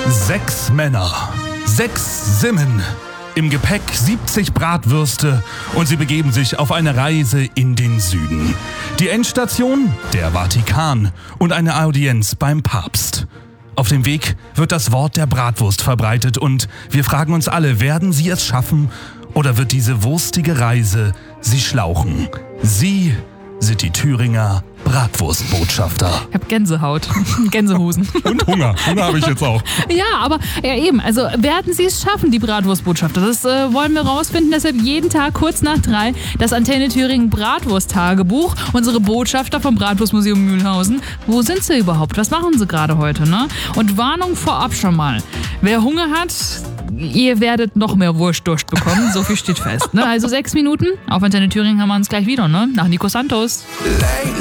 6 Männer, 6 Simmen, im Gepäck 70 Bratwürste und sie begeben sich auf eine Reise in den Süden. Die Endstation? Der Vatikan und eine Audienz beim Papst. Auf dem Weg wird das Wort der Bratwurst verbreitet und wir fragen uns alle, werden sie es schaffen oder wird diese wurstige Reise sie schlauchen? Sie sind die Thüringer Bratwurstbotschafter. Ich hab Gänsehaut, Gänsehosen. Und Hunger. Hunger habe ich jetzt auch. Ja, aber ja eben, also werden sie es schaffen, die Bratwurstbotschafter? Das wollen wir rausfinden, deshalb jeden Tag kurz nach 3 das Antenne Thüringen Bratwurst-Tagebuch. Unsere Botschafter vom Bratwurstmuseum Mühlhausen. Wo sind sie überhaupt? Was machen sie gerade heute, ne? Und Warnung vorab schon mal. Wer Hunger hat, ihr werdet noch mehr Wurstdurst bekommen, so viel steht fest. Ne? Also 6 Minuten, auf Antenne Thüringen haben wir uns gleich wieder, ne? Nach Nico Santos.